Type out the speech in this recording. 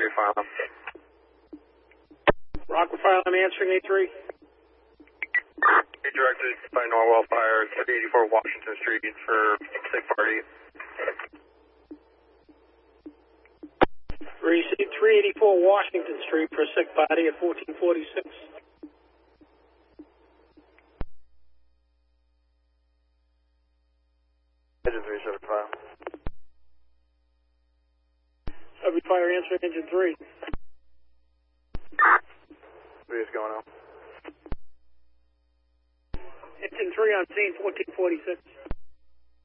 3 file. Rockwood file, I'm answering A3. Be directed by Norwell Fire, 384 Washington Street for sick party. Received 384 Washington Street for a sick party at 1446. Engine 3, 7 file. Every fire answering engine 3. 3 is going on. Engine 3 on scene, 1446.